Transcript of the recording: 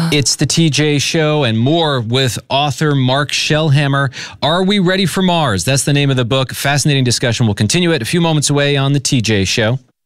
It's the TJ Show and more with author Mark Shellhammer. Are We Ready for Mars? That's the name of the book. Fascinating discussion. We'll continue it a few moments away on the TJ Show.